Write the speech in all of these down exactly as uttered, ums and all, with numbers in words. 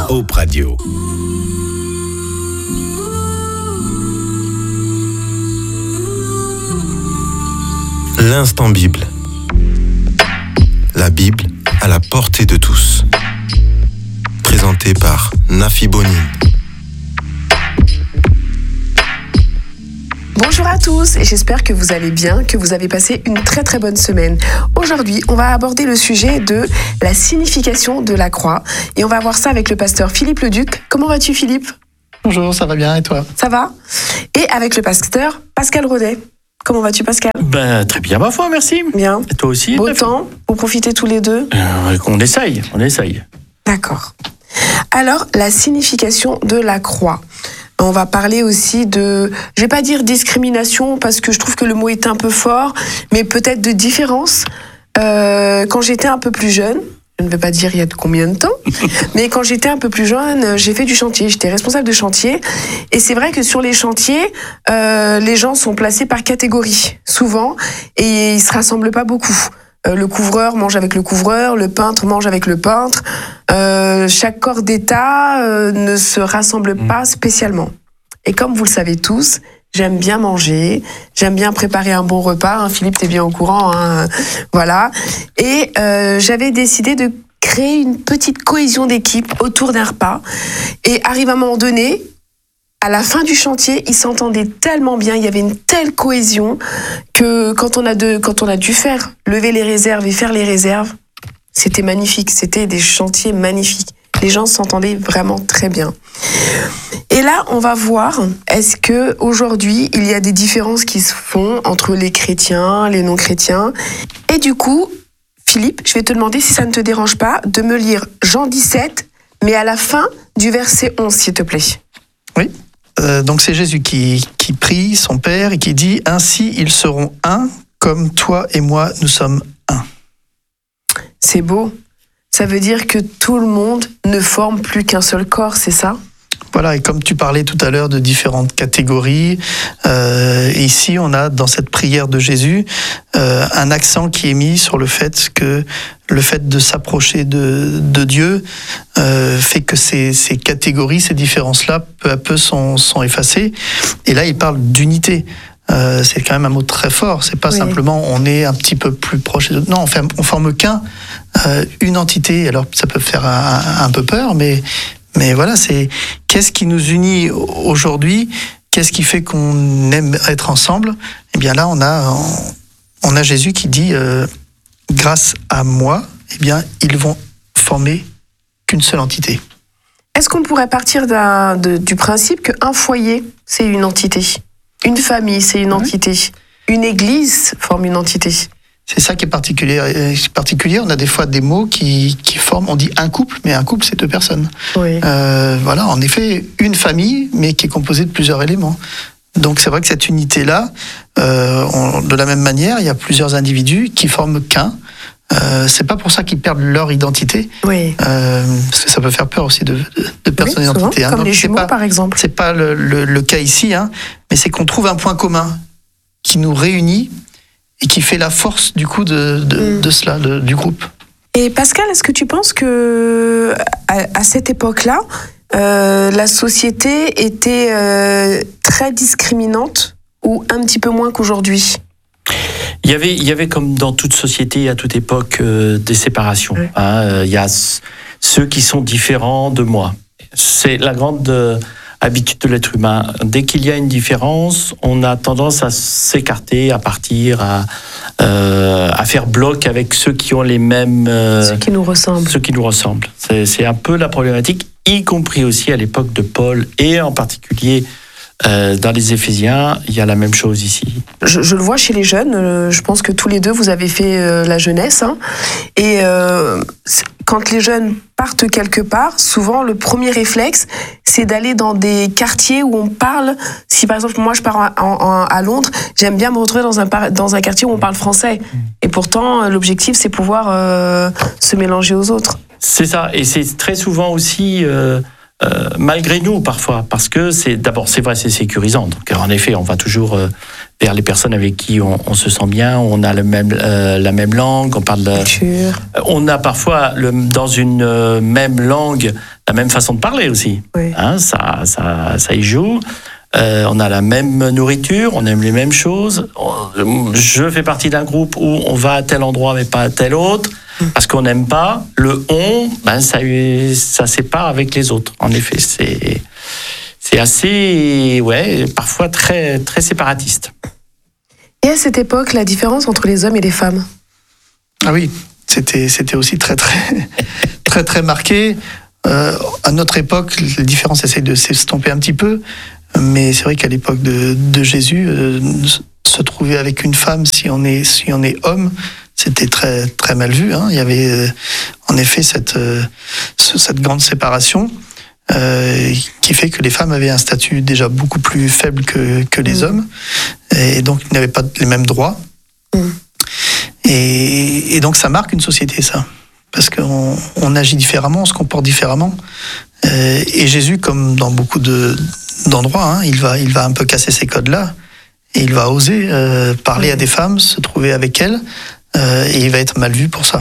Hope Radio. L'instant Bible. La Bible à la portée de tous. Présenté par Nafi Bonin. Bonjour à tous et j'espère que vous allez bien, que vous avez passé une très très bonne semaine. Aujourd'hui, on va aborder le sujet de la signification de la croix et on va voir ça avec le pasteur Philippe Leduc. Comment vas-tu Philippe ? Bonjour, ça va bien et toi ? Ça va ? Et avec le pasteur Pascal Rodet. Comment vas-tu Pascal ? Ben, très bien ma foi, merci. Bien. Et toi aussi ? Beau temps, vous profitez tous les deux ? euh, On essaye, on essaye. D'accord. Alors, la signification de la croix. On va parler aussi de, je vais pas dire discrimination parce que je trouve que le mot est un peu fort, mais peut-être de différence. Euh, quand j'étais un peu plus jeune, je ne vais pas dire il y a combien de temps, mais quand j'étais un peu plus jeune, j'ai fait du chantier, j'étais responsable de chantier, et c'est vrai que sur les chantiers, euh, les gens sont placés par catégorie, souvent, et ils se rassemblent pas beaucoup. Euh, le couvreur mange avec le couvreur, le peintre mange avec le peintre. Euh, chaque corps d'État euh, ne se rassemble pas spécialement. Et comme vous le savez tous, j'aime bien manger, j'aime bien préparer un bon repas. Hein, Philippe, t'es bien au courant, hein, voilà. Et euh, j'avais décidé de créer une petite cohésion d'équipe autour d'un repas. Et arrive un moment donné, à la fin du chantier, ils s'entendaient tellement bien, il y avait une telle cohésion que quand on a, de, quand on a dû faire lever les réserves et faire les réserves, c'était magnifique, c'était des chantiers magnifiques. Les gens s'entendaient vraiment très bien. Et là, on va voir, est-ce que aujourd'hui il y a des différences qui se font entre les chrétiens, les non-chrétiens. Et du coup, Philippe, je vais te demander si ça ne te dérange pas de me lire Jean dix-sept, mais à la fin du verset onze, s'il te plaît. Oui. Euh, donc c'est Jésus qui, qui prie son Père et qui dit « Ainsi ils seront un, comme toi et moi nous sommes un ». C'est beau. Ça veut dire que tout le monde ne forme plus qu'un seul corps, c'est ça ? Voilà, et comme tu parlais tout à l'heure de différentes catégories, euh, ici on a dans cette prière de Jésus euh, un accent qui est mis sur le fait que le fait de s'approcher de, de Dieu euh, fait que ces, ces catégories, ces différences-là, peu à peu sont, sont effacées. Et là, il parle d'unité. Euh, c'est quand même un mot très fort. C'est pas oui. simplement on est un petit peu plus proche. Non, on forme, on forme qu'un, euh, une entité. Alors ça peut faire un, un peu peur, mais mais voilà, c'est qu'est-ce qui nous unit aujourd'hui ? Qu'est-ce qui fait qu'on aime être ensemble ? Eh bien là, on a on a Jésus qui dit euh, grâce à moi, eh bien ils vont former qu'une seule entité. Est-ce qu'on pourrait partir d'un, de, du principe qu'un foyer c'est une entité ? Une famille, c'est une entité. Une église forme une entité. C'est ça qui est particulier. particulier. On a des fois des mots qui, qui forment, on dit un couple, mais un couple, c'est deux personnes. Oui. Euh, voilà, en effet, une famille, mais qui est composée de plusieurs éléments. Donc c'est vrai que cette unité-là, euh, on, de la même manière, il y a plusieurs individus qui forment qu'un. Euh, c'est pas pour ça qu'ils perdent leur identité, oui. euh, parce que ça peut faire peur aussi de, de, de perdre son oui, souvent, identité. Hein. Comme Donc, les jumeaux, pas, par exemple. C'est pas le, le, le cas ici, hein, mais c'est qu'on trouve un point commun qui nous réunit et qui fait la force du coup de, de, mm. de cela, de, du groupe. Et Pascal, est-ce que tu penses que à, à cette époque-là, euh, la société était euh, très discriminante ou un petit peu moins qu'aujourd'hui ? Il y avait, il y avait comme dans toute société à toute époque euh, des séparations. Oui. Hein, euh, il y a c- ceux qui sont différents de moi. C'est la grande euh, habitude de l'être humain. Dès qu'il y a une différence, on a tendance à s'écarter, à partir, à, euh, à faire bloc avec ceux qui ont les mêmes... Euh, ceux qui nous ressemblent. Ceux qui nous ressemblent. C'est, c'est un peu la problématique, y compris aussi à l'époque de Paul et en particulier... Euh, dans les Éphésiens, il y a la même chose ici. Je, je le vois chez les jeunes, euh, je pense que tous les deux, vous avez fait euh, la jeunesse. Hein, et euh, quand les jeunes partent quelque part, souvent le premier réflexe, c'est d'aller dans des quartiers où on parle. Si par exemple, moi je pars en, en, à Londres, j'aime bien me retrouver dans un, dans un quartier où on parle français. Et pourtant, l'objectif, c'est pouvoir euh, se mélanger aux autres. C'est ça, et c'est très souvent aussi... Euh, euh, malgré nous parfois, parce que c'est d'abord c'est vrai, c'est sécurisant. Donc en effet, on va toujours euh, vers les personnes avec qui on, on se sent bien, on a le même euh, la même langue, on parle. De, on a parfois le, dans une euh, même langue la même façon de parler aussi. Oui. Hein, ça, ça, ça y joue. Euh, on a la même nourriture, on aime les mêmes choses. Je fais partie d'un groupe où on va à tel endroit mais pas à tel autre, parce qu'on n'aime pas. Le on, ben ça, ça sépare avec les autres. En effet, c'est, c'est assez, ouais, parfois très, très séparatiste. Et à cette époque, la différence entre les hommes et les femmes? Ah oui, c'était, c'était aussi très, très, très, très marqué. Euh, à notre époque, les différences essayent de s'estomper un petit peu. Mais c'est vrai qu'à l'époque de, de Jésus, euh, se trouver avec une femme, si on est, si on est homme, c'était très, très mal vu. Hein. Il y avait euh, en effet cette, euh, cette grande séparation euh, qui fait que les femmes avaient un statut déjà beaucoup plus faible que, que les mmh. hommes, et donc ils n'avaient pas les mêmes droits. Mmh. Et, et donc ça marque une société, ça. Parce qu'on on agit différemment, on se comporte différemment. Euh, et Jésus, comme dans beaucoup de... d'endroits, hein, il va, il va un peu casser ces codes-là, et il va oser euh, parler à des femmes, se trouver avec elles, euh, et il va être mal vu pour ça.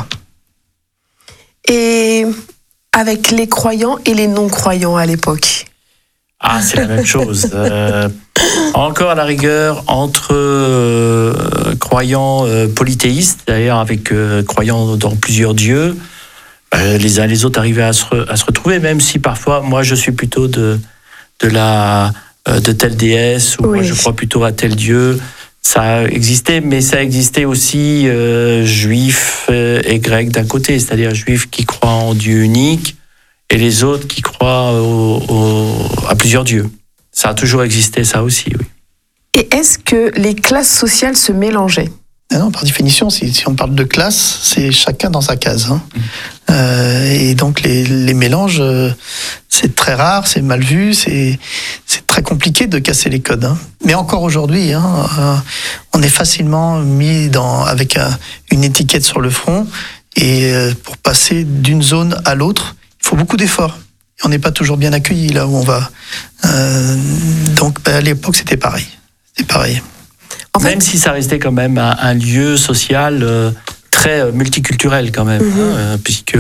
Et avec les croyants et les non-croyants à l'époque? Ah, c'est la même chose. Euh, encore à la rigueur, entre euh, croyants euh, polythéistes, d'ailleurs avec euh, croyants dans plusieurs dieux, euh, les uns et les autres arrivaient à se, re, à se retrouver, même si parfois, moi je suis plutôt de... de la euh, de telle déesse, ou oui. moi je crois plutôt à tel dieu. Ça existait, mais ça existait aussi euh, juifs euh, et grecs d'un côté, c'est-à-dire juifs qui croient en Dieu unique et les autres qui croient au, au, à plusieurs dieux. Ça a toujours existé, ça aussi, oui. Et est-ce que les classes sociales se mélangeaient? Ah non, par définition, si, si on parle de classe, c'est chacun dans sa case. Hein. Mmh. Euh, et donc les, les mélanges, euh, c'est très rare, c'est mal vu, c'est, c'est très compliqué de casser les codes. Hein. Mais encore aujourd'hui, hein, euh, on est facilement mis dans, avec un, une étiquette sur le front, et euh, pour passer d'une zone à l'autre, il faut beaucoup d'efforts. Et on n'est pas toujours bien accueilli là où on va. Euh, donc bah, à l'époque, c'était pareil. C'était pareil. En fait, même si ça restait quand même un, un lieu social euh, très multiculturel quand même, mm-hmm. hein, euh, puisque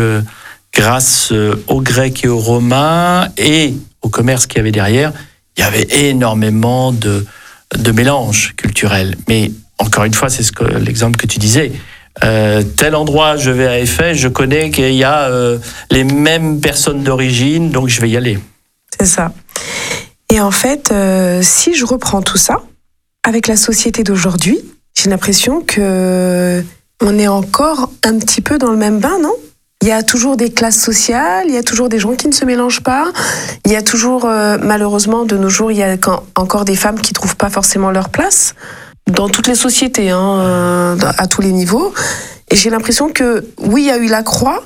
grâce euh, aux Grecs et aux Romains et au commerce qu'il y avait derrière, il y avait énormément de, de mélanges culturels. Mais encore une fois, c'est ce que, l'exemple que tu disais. Euh, tel endroit, je vais à Éphèse, je connais qu'il y a euh, les mêmes personnes d'origine, donc je vais y aller. C'est ça. Et en fait, euh, si je reprends tout ça, avec la société d'aujourd'hui, j'ai l'impression que on est encore un petit peu dans le même bain, non? Il y a toujours des classes sociales, il y a toujours des gens qui ne se mélangent pas, il y a toujours, euh, malheureusement, de nos jours, il y a quand, encore des femmes qui ne trouvent pas forcément leur place, dans toutes les sociétés, hein, euh, à tous les niveaux. Et j'ai l'impression que, oui, il y a eu la croix,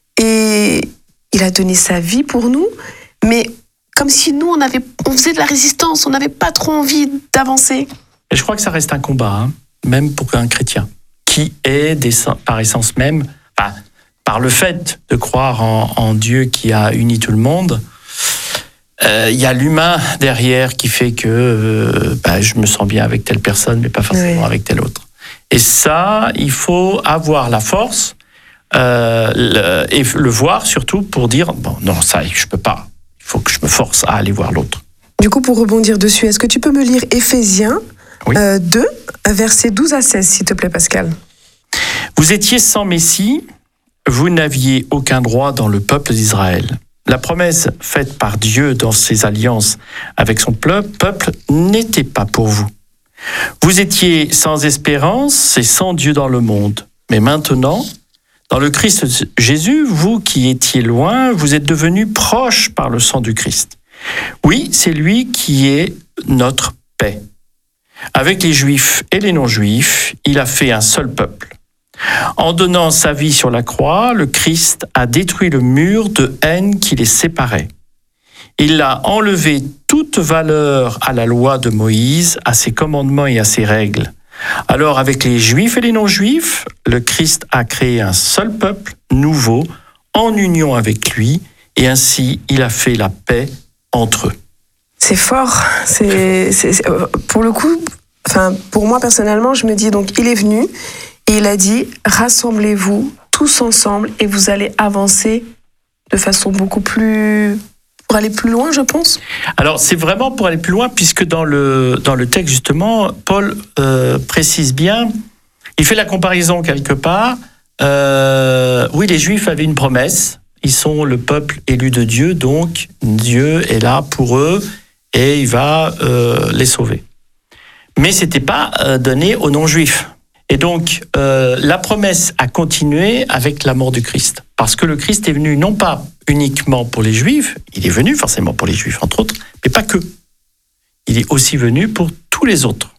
et il a donné sa vie pour nous, mais comme si nous, on, avait, on faisait de la résistance, on n'avait pas trop envie d'avancer. Et je crois que ça reste un combat, hein, même pour un chrétien, qui est des, par essence même, enfin, par le fait de croire en, en Dieu qui a uni tout le monde, il euh, y a l'humain derrière qui fait que euh, bah, je me sens bien avec telle personne, mais pas forcément oui. avec telle autre. Et ça, il faut avoir la force euh, le, et le voir surtout pour dire, bon, non, ça, je peux pas. Il faut que je me force à aller voir l'autre. Du coup, pour rebondir dessus, est-ce que tu peux me lire Éphésiens oui. euh, deux, versets douze à seize, s'il te plaît, Pascal? Vous étiez sans Messie, vous n'aviez aucun droit dans le peuple d'Israël. La promesse faite par Dieu dans ses alliances avec son peuple n'était pas pour vous. Vous étiez sans espérance et sans Dieu dans le monde. Mais maintenant, dans le Christ Jésus, vous qui étiez loin, vous êtes devenus proches par le sang du Christ. Oui, c'est lui qui est notre paix. Avec les Juifs et les non-Juifs, il a fait un seul peuple. En donnant sa vie sur la croix, le Christ a détruit le mur de haine qui les séparait. Il a enlevé toute valeur à la loi de Moïse, à ses commandements et à ses règles. Alors, avec les Juifs et les non-Juifs, le Christ a créé un seul peuple, nouveau, en union avec lui, et ainsi il a fait la paix entre eux. C'est fort. C'est, c'est, c'est pour le coup, enfin pour moi personnellement, je me dis donc il est venu et il a dit rassemblez-vous tous ensemble et vous allez avancer de façon beaucoup plus pour aller plus loin, je pense. Alors c'est vraiment pour aller plus loin puisque dans le dans le texte justement, Paul euh, précise bien, il fait la comparaison quelque part. Euh, oui, les Juifs avaient une promesse. Ils sont le peuple élu de Dieu, donc Dieu est là pour eux et il va euh, les sauver. Mais c'était pas euh, donné aux non-juifs. Et donc, euh, la promesse a continué avec la mort du Christ. Parce que le Christ est venu non pas uniquement pour les Juifs, il est venu forcément pour les Juifs, entre autres, mais pas que. Il est aussi venu pour tous les autres.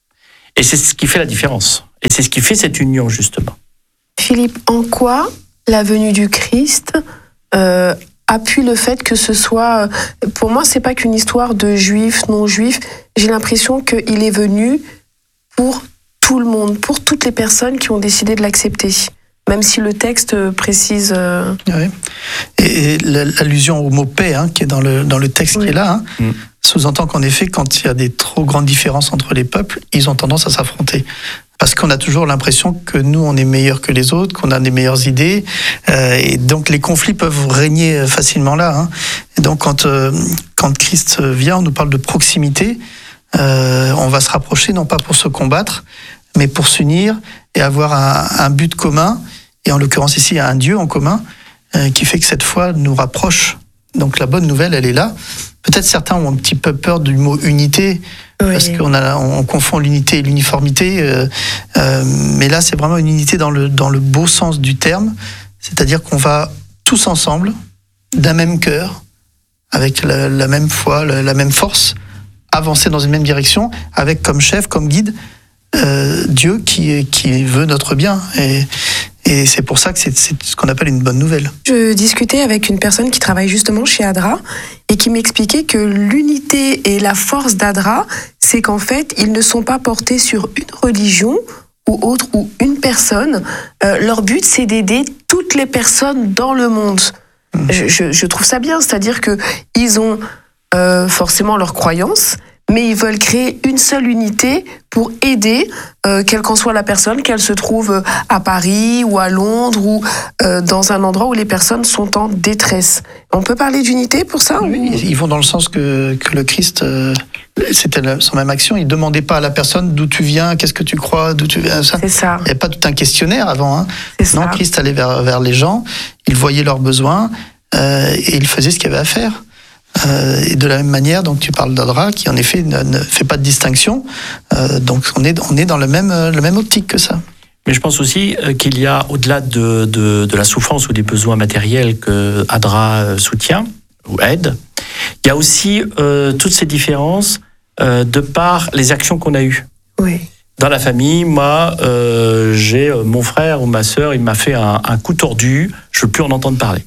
Et c'est ce qui fait la différence. Et c'est ce qui fait cette union, justement. Philippe, en quoi la venue du Christ euh, appuie le fait que ce soit... Pour moi, c'est pas qu'une histoire de Juifs, non-Juifs. J'ai l'impression qu'il est venu pour tout le monde, pour toutes les personnes qui ont décidé de l'accepter, même si le texte précise... Euh... Oui. Et, et l'allusion au mot paix, hein, qui est dans le, dans le texte oui. qui est là, hein, mm. sous-entend qu'en effet, quand il y a des trop grandes différences entre les peuples, ils ont tendance à s'affronter. Parce qu'on a toujours l'impression que nous, on est meilleurs que les autres, qu'on a des meilleures idées. Euh, et donc, les conflits peuvent régner facilement là. Hein. Et donc, quand, euh, quand Christ vient, on nous parle de proximité. Euh, on va se rapprocher, non pas pour se combattre, mais pour s'unir et avoir un, un but commun. Et en l'occurrence ici, un Dieu en commun, euh, qui fait que cette foi nous rapproche. Donc, la bonne nouvelle, elle est là. Peut-être certains ont un petit peu peur du mot unité, oui. parce qu'on a, on confond l'unité et l'uniformité. Euh, euh, mais là, c'est vraiment une unité dans le, dans le beau sens du terme. C'est-à-dire qu'on va tous ensemble, d'un même cœur, avec la, la même foi, la, la même force, avancer dans une même direction, avec comme chef, comme guide, euh, Dieu qui, qui veut notre bien. Et, et c'est pour ça que c'est, c'est ce qu'on appelle une bonne nouvelle. Je discutais avec une personne qui travaille justement chez Adra et qui m'expliquait que l'unité et la force d'Adra, c'est qu'en fait, ils ne sont pas portés sur une religion ou autre, ou une personne. Euh, leur but, c'est d'aider toutes les personnes dans le monde. Mmh. Je, je, je trouve ça bien, c'est-à-dire qu'ils ont euh, forcément leurs croyances, mais ils veulent créer une seule unité pour aider, euh, quelle qu'en soit la personne, qu'elle se trouve à Paris ou à Londres ou euh, dans un endroit où les personnes sont en détresse. On peut parler d'unité pour ça? Oui, ou... Ils vont dans le sens que, que le Christ, euh, c'était son même action, il ne demandait pas à la personne d'où tu viens, qu'est-ce que tu crois, d'où tu viens. Ça. C'est ça. Il n'y avait pas tout un questionnaire avant. Hein. C'est non, ça. Christ allait vers, vers les gens, il voyait leurs besoins euh, et il faisait ce qu'il y avait à faire. Euh, et de la même manière, donc tu parles d'Adra qui en effet ne, ne fait pas de distinction. Euh, donc on est on est dans le même le même optique que ça. Mais je pense aussi qu'il y a au-delà de de, de la souffrance ou des besoins matériels que Adra soutient ou aide, il y a aussi euh, toutes ces différences euh, de par les actions qu'on a eues. Oui. Dans la famille, moi, euh, j'ai mon frère ou ma sœur, il m'a fait un, un coup tordu, je veux plus en entendre parler.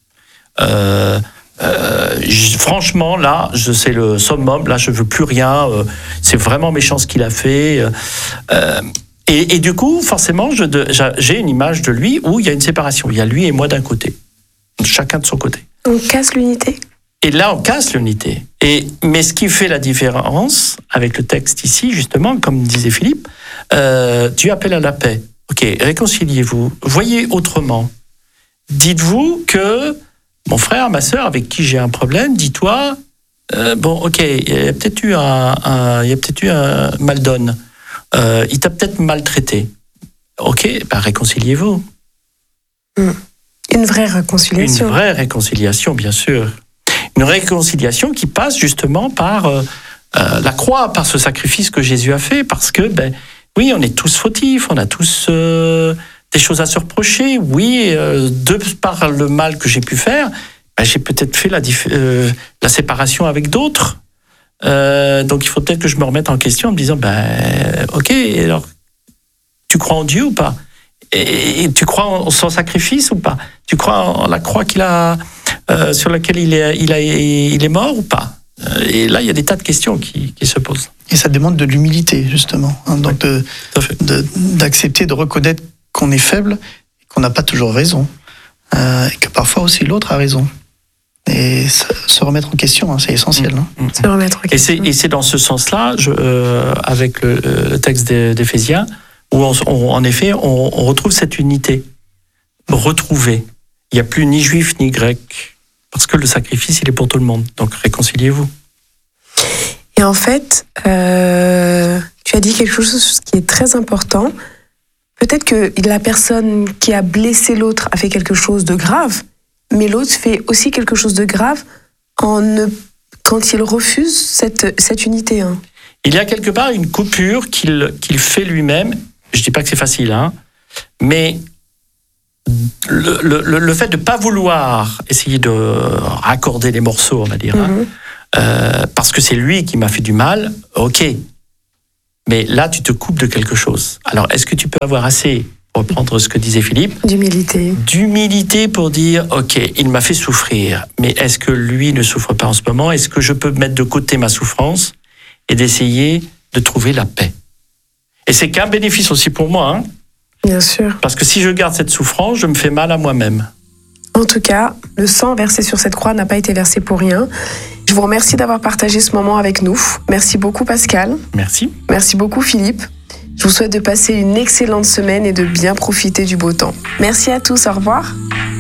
Euh, Euh, je, franchement, là, je, c'est le summum. Là, je veux plus rien. Euh, c'est vraiment méchant ce qu'il a fait. Euh, et, et du coup, forcément, je, de, j'ai une image de lui où il y a une séparation. Il y a lui et moi d'un côté, chacun de son côté. On casse l'unité. Et là, on casse l'unité. Et mais ce qui fait la différence avec le texte ici, justement, comme disait Philippe, euh, Dieu appelle à la paix. Ok, réconciliez-vous. Voyez autrement. Dites-vous que mon frère, ma sœur, avec qui j'ai un problème, dis-toi, euh, bon, ok, il y a peut-être eu un, un il y a peut-être eu un mal donne. Euh, il t'a peut-être maltraité. Ok, bah réconciliez-vous. Une vraie réconciliation. Une vraie réconciliation, bien sûr. Une réconciliation qui passe justement par euh, euh, la croix, par ce sacrifice que Jésus a fait, parce que, ben, oui, on est tous fautifs, on a tous euh, des choses à se reprocher. Oui, euh, de par le mal que j'ai pu faire, ben, j'ai peut-être fait la, dif- euh, la séparation avec d'autres. Euh, donc il faut peut-être que je me remette en question en me disant, ben, ok, alors, tu crois en Dieu ou pas ? Et, et tu crois en son sacrifice ou pas ? Tu crois en la croix qu'il a, euh, sur laquelle il est, il, a, il est mort ou pas ? Et là, il y a des tas de questions qui, qui se posent. Et ça demande de l'humilité, justement. Hein, donc de, de, d'accepter, de reconnaître qu'on est faible, et qu'on n'a pas toujours raison, euh, et que parfois aussi l'autre a raison. Et se remettre en question, hein, c'est essentiel. Hein. Mmh. Se remettre en Et question. c'est, et c'est dans ce sens-là, je, euh, avec le, le texte d'Éphésiens, où on, on, en effet, on, on retrouve cette unité. Retrouver. Il n'y a plus ni juif ni grec, parce que le sacrifice, il est pour tout le monde. Donc réconciliez-vous. Et en fait, euh, tu as dit quelque chose qui est très important. Peut-être que la personne qui a blessé l'autre a fait quelque chose de grave, mais l'autre fait aussi quelque chose de grave en ne, quand il refuse cette, cette unité. Hein. Il y a quelque part une coupure qu'il, qu'il fait lui-même. Je ne dis pas que c'est facile, hein, mais le, le, le fait de ne pas vouloir essayer de raccorder les morceaux, on va dire, mm-hmm. hein, euh, parce que c'est lui qui m'a fait du mal, ok. Mais là, tu te coupes de quelque chose. Alors, est-ce que tu peux avoir assez, pour reprendre ce que disait Philippe, d'humilité. D'humilité pour dire, ok, il m'a fait souffrir, mais est-ce que lui ne souffre pas en ce moment? Est-ce que je peux mettre de côté ma souffrance et d'essayer de trouver la paix? Et c'est qu'un bénéfice aussi pour moi, hein. Bien sûr. Parce que si je garde cette souffrance, je me fais mal à moi-même. En tout cas, le sang versé sur cette croix n'a pas été versé pour rien. Je vous remercie d'avoir partagé ce moment avec nous. Merci beaucoup Pascal. Merci. Merci beaucoup Philippe. Je vous souhaite de passer une excellente semaine et de bien profiter du beau temps. Merci à tous, au revoir.